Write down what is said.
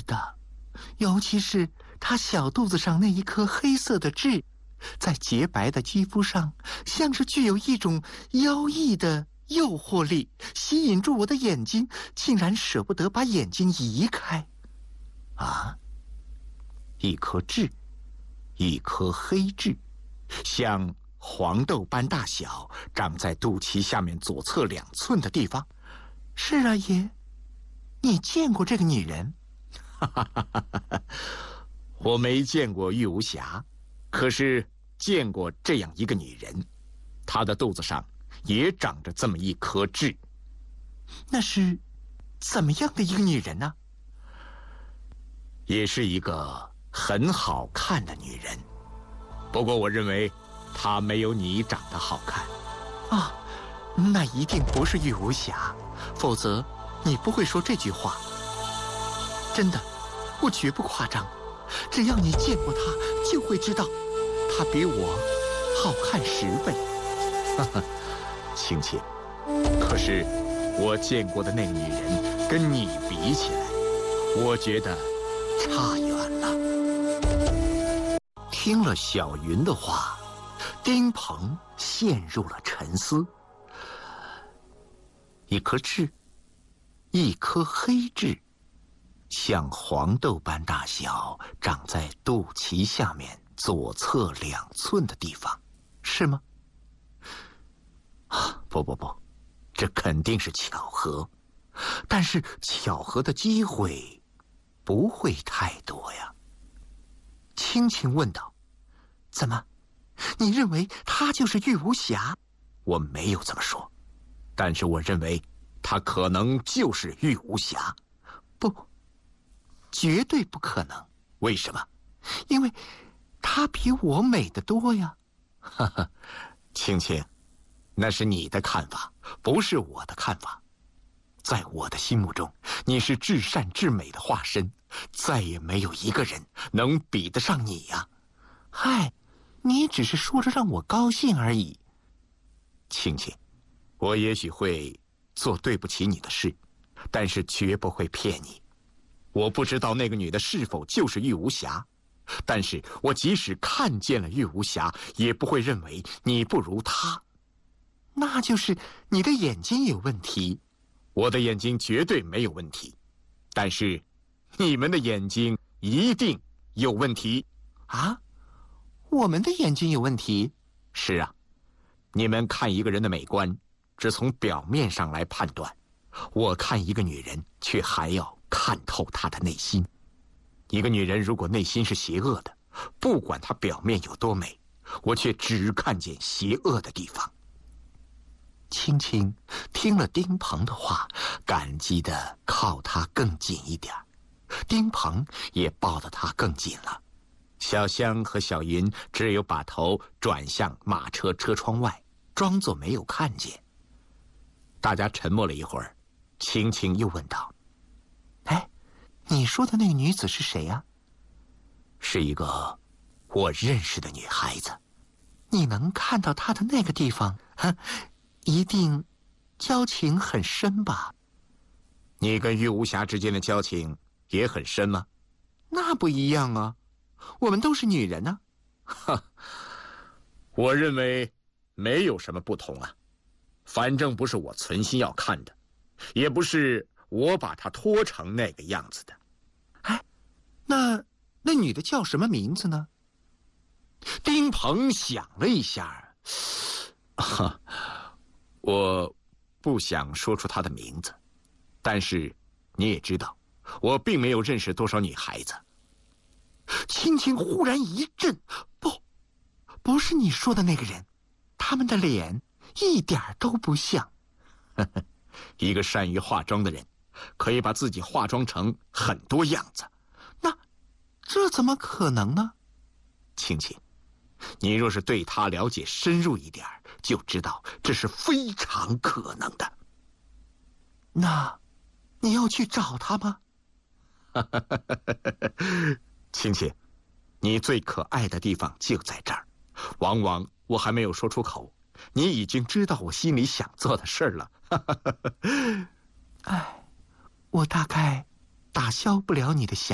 的，尤其是他小肚子上那一颗黑色的痣，在洁白的肌肤上，像是具有一种妖异的诱惑力，吸引住我的眼睛，竟然舍不得把眼睛移开。啊，一颗痣，一颗黑痣，像黄豆般大小，长在肚脐下面左侧2寸的地方。是啊，爷，你见过这个女人？ 我没见过玉无暇，可是见过这样一个女人，她的肚子上也长着这么一颗痣。 那是怎么样的一个女人呢？ 也是一个很好看的女人，不过我认为她没有你长得好看。 啊，那一定不是玉无暇，否则你不会说这句话。真的，我绝不夸张，只要你见过她，就会知道她比我好看10倍。 哈哈，青青，可是我见过的那个女人跟你比起来，我觉得差远了。 听了小云的话，丁鹏陷入了沉思。一颗痣，一颗黑痣，像黄豆般大小，长在肚脐下面左侧2寸的地方，是吗？啊，不，这肯定是巧合，但是巧合的机会不会太多呀。青青问道：“怎么，你认为她就是玉无暇？”我没有这么说，但是我认为她可能就是玉无暇。不，绝对不可能。为什么？因为她比我美得多呀。 哈哈，青青，那是你的看法，不是我的看法。在我的心目中，你是至善至美的化身，再也没有一个人能比得上你呀。 嗨，你只是说着让我高兴而已。 青青，我也许会做对不起你的事，但是绝不会骗你。我不知道那个女的是否就是玉无暇，但是我即使看见了玉无暇，也不会认为你不如她。 那就是你的眼睛有问题。 我的眼睛绝对没有问题，但是你们的眼睛一定有问题。 啊？我们的眼睛有问题？ 是啊，你们看一个人的美观，只从表面上来判断，我看一个女人，却还要看透她的内心。一个女人如果内心是邪恶的，不管她表面有多美，我却只看见邪恶的地方。 青青听了丁鹏的话，感激地靠他更近一点，丁鹏也抱得他更紧了。 小香和小云只有把头转向马车车窗外，装作没有看见。大家沉默了一会儿，青青又问道：“ 哎，你说的那个女子是谁呀？”“ 是一个我认识的女孩子。”“ 你能看到她的那个地方，一定交情很深吧？”“ 你跟玉无暇之间的交情也很深吗？”“ 那不一样啊，我们都是女人啊。”“ 哈，我认为没有什么不同啊，反正不是我存心要看的，也不是我把她拖成那个样子的。”“ 哎，那女的叫什么名字呢？” 丁鹏想了一下，我不想说出她的名字，但是你也知道，我并没有认识多少女孩子。” 青青忽然一震，不是你说的那个人，他们的脸一点都不像。 一个善于化妆的人，可以把自己化妆成很多样子。 那这怎么可能呢？ 青青，你若是对他了解深入一点，就知道这是非常可能的。 那你要去找他吗？ 青青，你最可爱的地方就在这儿，往往我还没有说出口，你已经知道我心里想做的事儿了。 哎，我大概打消不了你的想